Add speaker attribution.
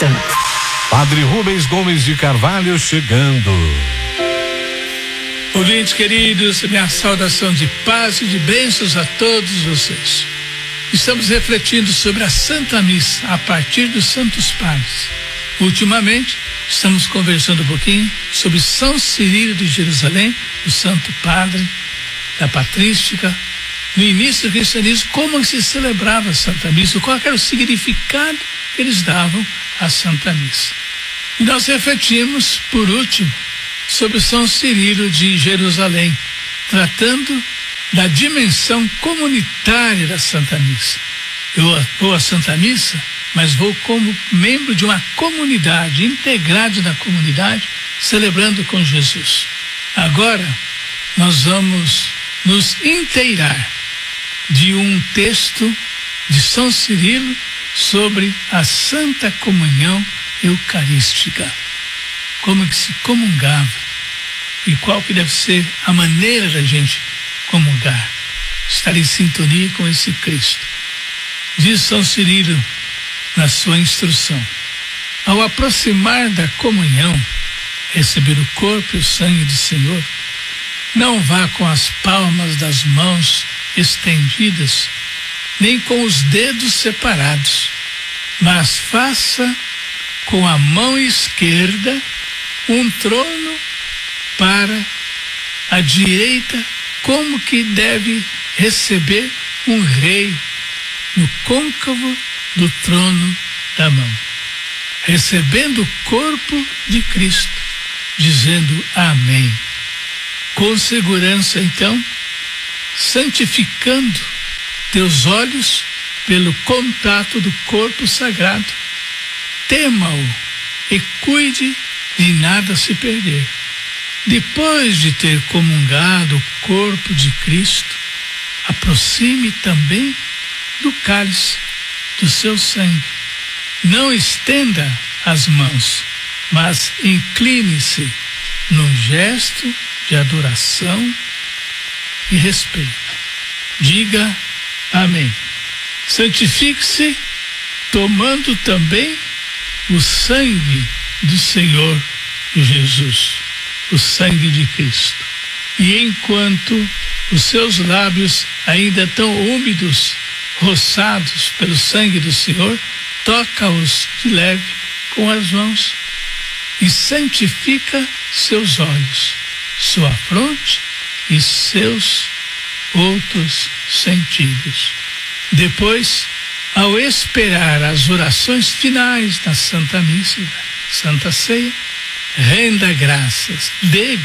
Speaker 1: Padre Rubens Gomes de Carvalho chegando.
Speaker 2: Ouvintes queridos, minha saudação de paz e de bênçãos a todos vocês. Estamos refletindo sobre a Santa Missa a partir dos Santos Padres. Ultimamente, estamos conversando um pouquinho sobre São Cirilo de Jerusalém, o Santo Padre da Patrística. No início do cristianismo, como se celebrava a Santa Missa, qual era o significado que eles davam à Santa Missa. E nós refletimos, por último, sobre São Cirilo de Jerusalém, tratando da dimensão comunitária da Santa Missa. Eu vou à Santa Missa, mas vou como membro de uma comunidade, integrado na comunidade, celebrando com Jesus. Agora, nós vamos nos inteirar de um texto de São Cirilo sobre a Santa Comunhão Eucarística. Como que se comungava e qual que deve ser a maneira da gente comungar, estar em sintonia com esse Cristo. Diz São Cirilo na sua instrução: ao aproximar da comunhão, receber o corpo e o sangue do Senhor, não vá com as palmas das mãos estendidas, nem com os dedos separados, mas faça com a mão esquerda um trono para a direita, como que deve receber um rei no côncavo do trono da mão, recebendo o corpo de Cristo, dizendo amém. Com segurança, então, santificando teus olhos pelo contato do corpo sagrado, tema-o e cuide de nada se perder. Depois de ter comungado o corpo de Cristo, aproxime também do cálice do seu sangue. Não estenda as mãos, mas incline-se num gesto de adoração e respeito. Diga amém. Santifique-se tomando também o sangue do Senhor Jesus, o sangue de Cristo. E enquanto os seus lábios ainda estão úmidos, roçados pelo sangue do Senhor, toca-os de leve com as mãos e santifica seus olhos, sua fronte e seus outros sentidos. Depois, ao esperar as orações finais da Santa Missa, Santa Ceia, renda graças, dê